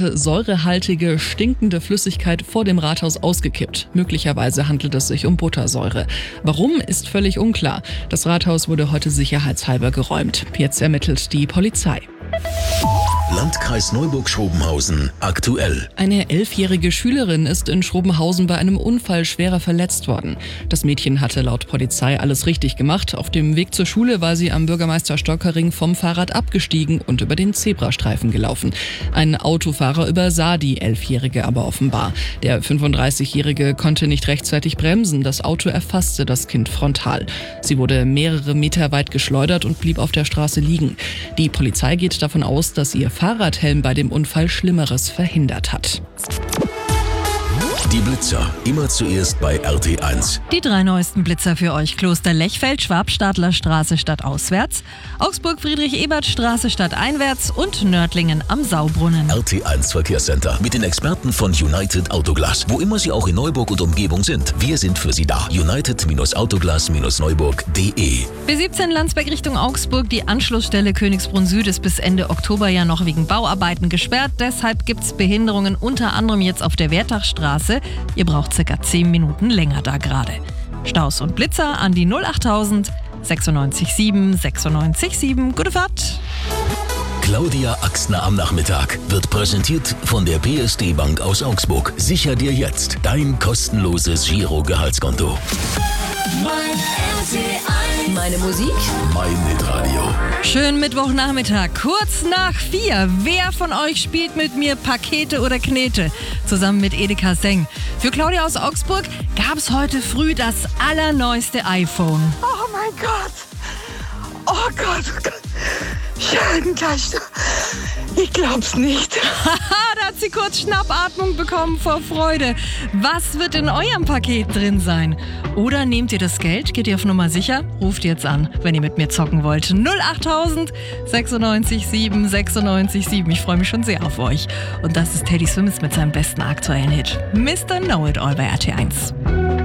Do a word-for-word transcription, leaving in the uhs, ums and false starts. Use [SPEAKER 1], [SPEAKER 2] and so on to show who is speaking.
[SPEAKER 1] hatte säurehaltige, stinkende Flüssigkeit vor dem Rathaus ausgekippt. Möglicherweise handelt es sich um Buttersäure. Warum, ist völlig unklar. Das Rathaus wurde heute sicherheitshalber geräumt. Jetzt ermittelt die Polizei.
[SPEAKER 2] Landkreis Neuburg-Schrobenhausen aktuell.
[SPEAKER 1] Eine elfjährige Schülerin ist in Schrobenhausen bei einem Unfall schwerer verletzt worden. Das Mädchen hatte laut Polizei alles richtig gemacht. Auf dem Weg zur Schule war sie am Bürgermeister-Stocker-Ring vom Fahrrad abgestiegen und über den Zebrastreifen gelaufen. Ein Autofahrer übersah die Elfjährige aber offenbar. Der fünfunddreißigjährige konnte nicht rechtzeitig bremsen. Das Auto erfasste das Kind frontal. Sie wurde mehrere Meter weit geschleudert und blieb auf der Straße liegen. Die Polizei geht davon aus, dass ihr Fahrradhelm bei dem Unfall Schlimmeres verhindert hat.
[SPEAKER 2] Die Blitzer, immer zuerst bei R T eins.
[SPEAKER 3] Die drei neuesten Blitzer für euch: Kloster Lechfeld, Schwabstadler Straße stadtauswärts, Augsburg Friedrich-Ebert-Straße stadteinwärts und Nördlingen am Saubrunnen.
[SPEAKER 2] R T eins Verkehrscenter mit den Experten von United Autoglas. Wo immer Sie auch in Neuburg und Umgebung sind, wir sind für Sie da. United Autoglas Neuburg punkt de.
[SPEAKER 3] B siebzehn Landsberg Richtung Augsburg. Die Anschlussstelle Königsbrunn Süd ist bis Ende Oktober ja noch wegen Bauarbeiten gesperrt. Deshalb gibt es Behinderungen unter anderem jetzt auf der Wertachstraße. Ihr braucht circa zehn Minuten länger da gerade. Staus und Blitzer an die null achttausend sechsundneunzig sieben sechsundneunzig sieben. Gute Fahrt!
[SPEAKER 2] Claudia Axtner am Nachmittag wird präsentiert von der P S D Bank aus Augsburg. Sicher dir jetzt dein kostenloses Giro-Gehaltskonto.
[SPEAKER 4] Meine Musik,
[SPEAKER 2] mein Hitradio.
[SPEAKER 3] Schönen Mittwochnachmittag, kurz nach vier. Wer von euch spielt mit mir Pakete oder Knete? Zusammen mit Edeka Seng. Für Claudia aus Augsburg gab es heute früh das allerneueste iPhone.
[SPEAKER 5] Oh mein Gott. Oh Gott, oh Gott. Gleich. Ich glaub's nicht.
[SPEAKER 3] Haha, da hat sie kurz Schnappatmung bekommen vor Freude. Was wird in eurem Paket drin sein? Oder nehmt ihr das Geld, geht ihr auf Nummer sicher? Ruft jetzt an, wenn ihr mit mir zocken wollt. null achttausend sechsundneunzig sieben sechsundneunzig sieben. Ich freue mich schon sehr auf euch. Und das ist Teddy Swims mit seinem besten aktuellen Hit. Mister Know It All bei R T eins.